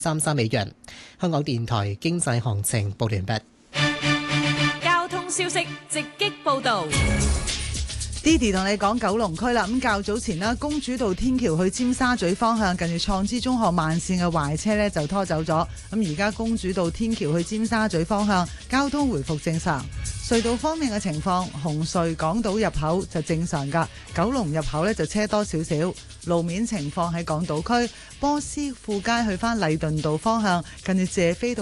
33美元。香港電台經濟行情報完畢。 交通消息直擊報導。 Didi 同你講九龍區啦，咁較早前啦，公主道天橋去尖沙咀方向，近住創知中學慢線嘅壞車呢就拖走咗。咁而家公主道天橋去尖沙咀方向交通回復正常。隧道方面嘅情況，紅隧港島入口就正常㗎，九龍入口呢就車多少少。路面情況喺港島區波斯富街去返禮頓道方向，近住謝斐道